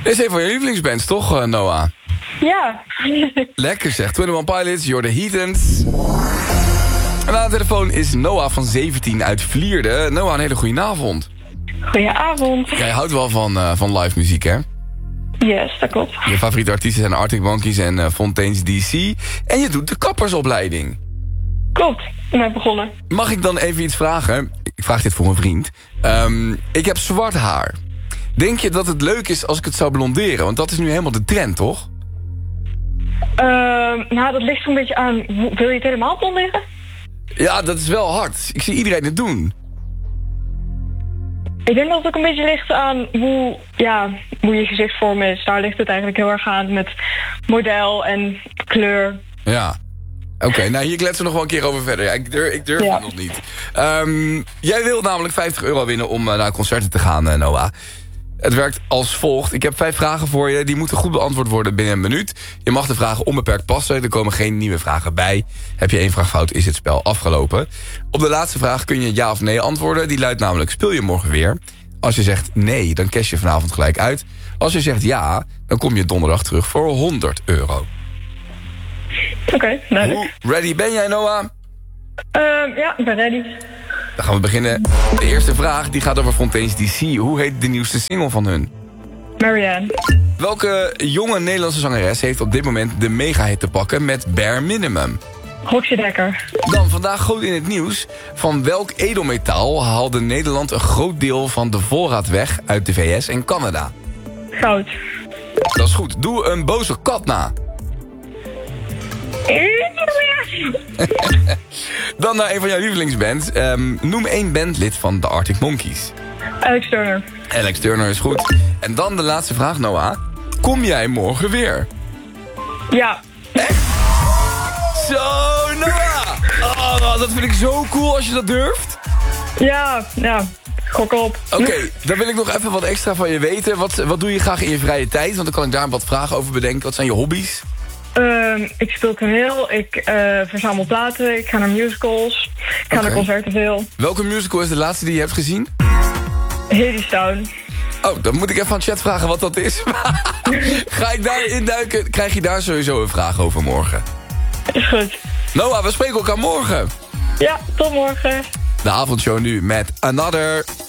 Dit is een van je lievelingsbands, toch, Noah? Ja. Lekker zeg. 21 Pilots, You're the Heathens. En aan de telefoon is Noah van 17 uit Vlierde. Noah, een hele goede avond. Goedenavond. Jij houdt wel van live muziek, hè? Yes, dat klopt. Je favoriete artiesten zijn Arctic Monkeys en Fontaine's DC. En je doet de kappersopleiding. Klopt, net begonnen. Mag ik dan even iets vragen? Ik vraag dit voor een vriend. Ik heb zwart haar. Denk je dat het leuk is als ik het zou blonderen? Want dat is nu helemaal de trend, toch? Nou, dat ligt zo'n beetje aan. Wil je het helemaal blonderen? Ja, dat is wel hard. Ik zie iedereen het doen. Ik denk dat het ook een beetje ligt aan hoe je gezichtvorm is. Daar ligt het eigenlijk heel erg aan met model en kleur. Ja. Oké, nou hier kletsen we nog wel een keer over verder. Ja, ik durf het nog niet. Jij wilt namelijk €50 winnen om naar concerten te gaan, Noah. Het werkt als volgt. Ik heb 5 vragen voor je. Die moeten goed beantwoord worden binnen een minuut. Je mag de vragen onbeperkt passen. Er komen geen nieuwe vragen bij. Heb je 1 vraag fout, is het spel afgelopen. Op de laatste vraag kun je ja of nee antwoorden. Die luidt namelijk, speel je morgen weer? Als je zegt nee, dan cash je vanavond gelijk uit. Als je zegt ja, dan kom je donderdag terug voor €100. Oké, duidelijk. Hoe ready ben jij, Noah? Ja, ik ben ready. Dan gaan we beginnen. De eerste vraag die gaat over Fontaine's DC. Hoe heet de nieuwste single van hun? Marianne. Welke jonge Nederlandse zangeres heeft op dit moment de mega-hit te pakken met Bare Minimum? Roxy Dekker. Dan vandaag goed in het nieuws. Van welk edelmetaal haalde Nederland een groot deel van de voorraad weg uit de VS en Canada? Goud. Dat is goed. Doe een boze kat na. Dan naar een van jouw lievelingsbands. Noem 1 bandlid van de Arctic Monkeys. Alex Turner. Alex Turner is goed. En dan de laatste vraag, Noah. Kom jij morgen weer? Ja. Zo, Noah! Oh, dat vind ik zo cool als je dat durft. Ja. Gok op. Oké, dan wil ik nog even wat extra van je weten. Wat doe je graag in je vrije tijd? Want dan kan ik daar wat vragen over bedenken. Wat zijn je hobby's? Ik speel toneel, ik verzamel platen, ik ga naar musicals, ik ga naar concerten veel. Welke musical is de laatste die je hebt gezien? Hadestown. Oh, dan moet ik even aan chat vragen wat dat is. Ga ik daar induiken? Krijg je daar sowieso een vraag over morgen? Is goed. Noah, we spreken elkaar morgen. Ja, tot morgen. De avondshow nu met Another.